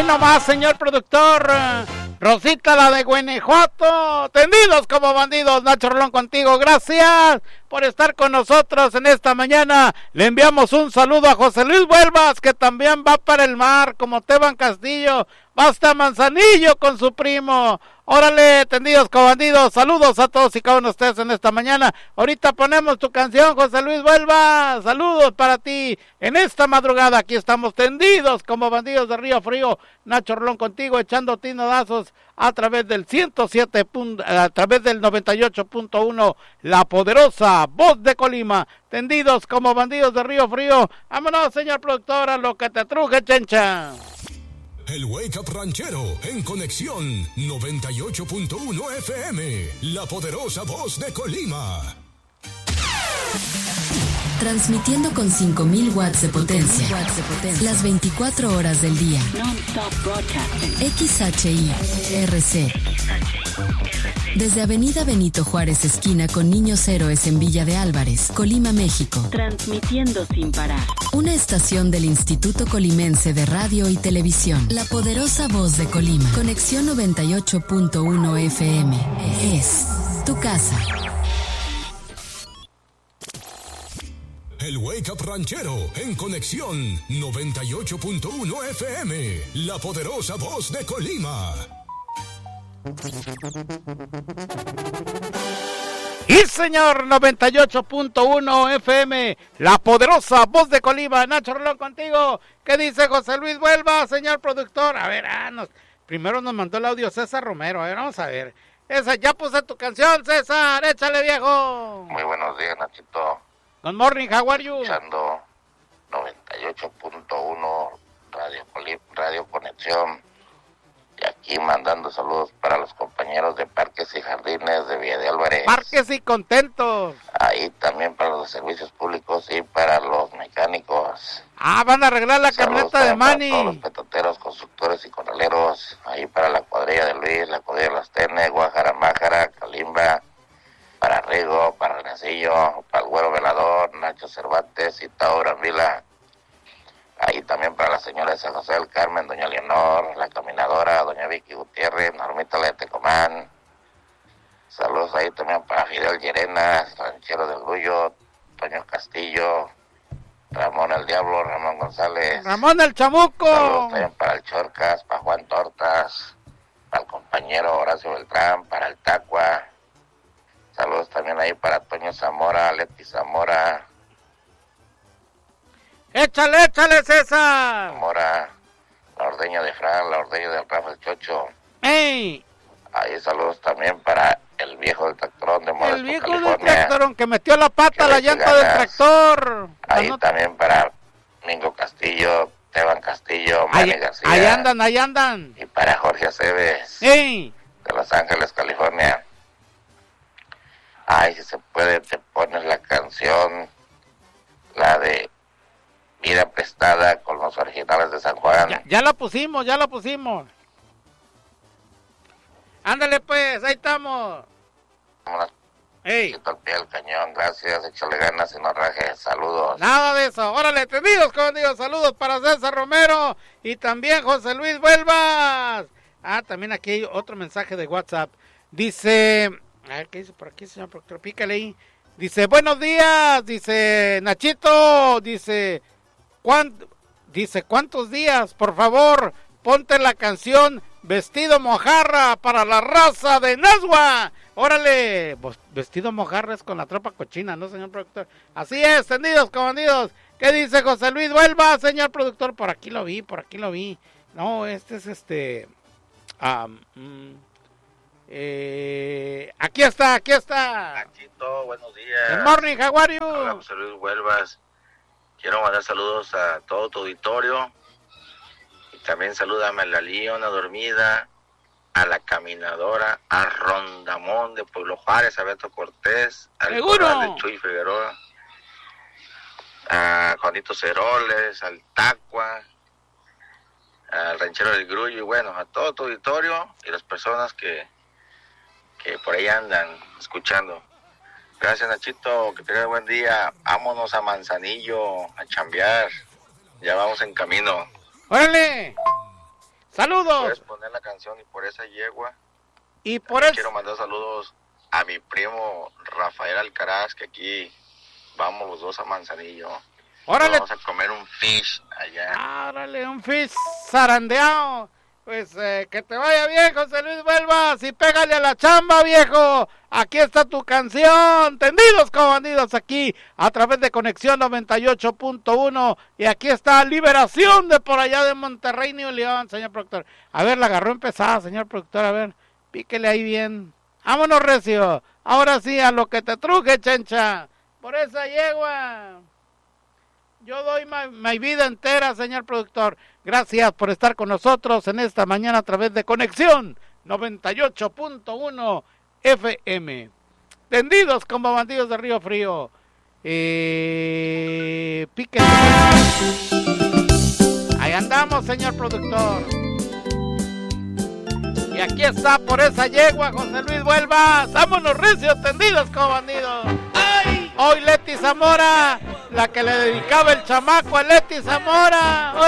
nomás, señor productor. Rosita, la de Guanajuato. Tendidos como bandidos. Nacho Rolón contigo. Gracias por estar con nosotros en esta mañana. Le enviamos un saludo a José Luis Huelvas, que también va para el mar, como Teban Castillo. Va hasta Manzanillo con su primo. Órale, tendidos como bandidos. Saludos a todos y cada uno de ustedes en esta mañana. Ahorita ponemos tu canción, José Luis Huelva. Saludos para ti en esta madrugada. Aquí estamos tendidos como bandidos de Río Frío. Nacho Rolón contigo, echando tinodazos a través del 107, a través del 98.1, La Poderosa Voz de Colima. Tendidos como bandidos de Río Frío. Vámonos, señor productor, a lo que te truje, chencha. El Wake Up Ranchero en conexión 98.1 FM, La Poderosa Voz de Colima. Transmitiendo con 5,000 watts de potencia. Las 24 horas del día. XHI-RC. Desde Avenida Benito Juárez, esquina con Niños Héroes en Villa de Álvarez, Colima, México. Transmitiendo sin parar. Una estación del Instituto Colimense de Radio y Televisión. La Poderosa Voz de Colima. Conexión 98.1 FM. Es tu casa. El Wake Up Ranchero en conexión 98.1 FM, La Poderosa Voz de Colima. Y señor, 98.1 FM, La Poderosa Voz de Colima. Nacho Rolón contigo. ¿Qué dice José Luis Huelva, señor productor? A ver, primero nos mandó el audio César Romero. A ver, vamos a ver. Esa, ya puse tu canción, César. Échale, viejo. Muy buenos días, Nachito. Good morning, how are you? Escuchando 98.1 Radio Conexión. Y aquí mandando saludos para los compañeros de Parques y Jardines de Villa de Álvarez. Parques y contentos. Ahí también para los servicios públicos y para los mecánicos. Van a arreglar la camioneta de Manny. Para todos los petateros, constructores y corraleros. Ahí para la cuadrilla de Luis, la cuadrilla de Las Tenes, Guajara, Májara, Calimba. Para Rigo, para Renacillo, para el Güero Velador, Nacho Cervantes y Taura Vila. Ahí también para la señora de San José del Carmen, doña Leonor, la caminadora, doña Vicky Gutiérrez, Normita la de Tecomán. Saludos ahí también para Fidel Llerenas, Ranchero del Grullo, Toño Castillo, Ramón el Diablo, Ramón González. Ramón el Chamuco. Saludos también para el Chorcas, para Juan Tortas, para el compañero Horacio Beltrán, para el Tacua. Saludos también ahí para Toño Zamora, Leti Zamora. Échale, César. Zamora, la ordeña de Fran, la ordeña de Rafa el Chocho. ¡Ey! Ahí saludos también para el viejo del tractorón de Modesto, el viejo California. del tractorón que metió la pata a la llanta del tractor. Ahí también para Mingo Castillo, Teban Castillo, Manny García. Ahí andan. Y para Jorge Aceves. ¡Ey! De Los Ángeles, California. Ay, si se puede, te pones la canción, la de Vida Prestada con los originales de San Juan. Ya la pusimos. Ándale pues, ahí estamos. Vámonos. ¡Ey! Al pie del cañón, gracias, échale ganas y no rajes, saludos. Nada de eso, órale, tendidos como digo, saludos para César Romero y también José Luis Huelvas. También aquí hay otro mensaje de WhatsApp. Dice... A ver, ¿qué dice por aquí, señor productor? Pícale ahí. Dice, buenos días, dice Nachito, dice, ¿cuántos días? Por favor, ponte la canción Vestido Mojarra para la raza de Nazua. Órale, Vestido Mojarra es con la tropa cochina, ¿no, señor productor? Así es, tendidos, comandidos. ¿Qué dice José Luis Huelva, señor productor? Por aquí lo vi. No, este es aquí está. Nachito, buenos días. Good morning, how are you? Hola, José Luis Huelvas. Quiero mandar saludos a todo tu auditorio. Y también salúdame a la Leona dormida, a la caminadora, a Rondamón de Pueblo Juárez, a Beto Cortés, al Corral de Chuy Figueroa, a Juanito Ceroles, al Tacua, al Ranchero del Grullo, y bueno, a todo tu auditorio y las personas que por ahí andan escuchando. Gracias, Nachito, que tengas buen día. Vámonos a Manzanillo a chambear. Ya vamos en camino. ¡Órale! Saludos. Puedes poner la canción Y por esa yegua. Y por eso quiero mandar saludos a mi primo Rafael Alcaraz, que aquí vamos los dos a Manzanillo. Órale. Vamos a comer un fish allá. Órale, un fish zarandeado. Pues que te vaya bien, José Luis Huelvas, y pégale a la chamba, viejo. Aquí está tu canción, Tendidos como Bandidos, aquí a través de Conexión 98.1. Y aquí está Liberación de por allá de Monterrey, Nuevo León, señor productor. A ver, la agarró empezada, señor productor, a ver, píquele ahí bien. Vámonos, recio. Ahora sí, a lo que te truje, chencha. Por esa yegua. Yo doy mi vida entera, señor productor. Gracias por estar con nosotros en esta mañana a través de Conexión 98.1 FM. Tendidos como Bandidos de Río Frío. Pique. Ahí andamos, señor productor. Y aquí está por esa yegua, José Luis Huelvas. Vámonos, recios, tendidos como bandidos. ¡Ay! Hoy Leti Zamora, la que le dedicaba el chamaco a Leti Zamora.